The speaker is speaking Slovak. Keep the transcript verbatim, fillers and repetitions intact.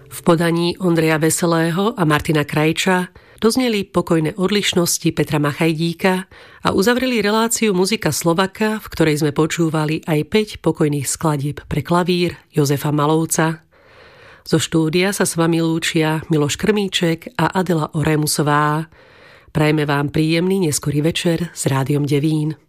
V podaní Ondreja Veselého a Martina Krajča dozneli Pokojné odlišnosti Petra Machajdíka a uzavreli reláciu Muzika Slovaka, v ktorej sme počúvali aj päť pokojných skladieb pre klavír Jozefa Malovca. Zo štúdia sa s vami lúčia Miloš Krmíček a Adela Orémusová. Prajeme vám príjemný neskorý večer s Rádiom Devín.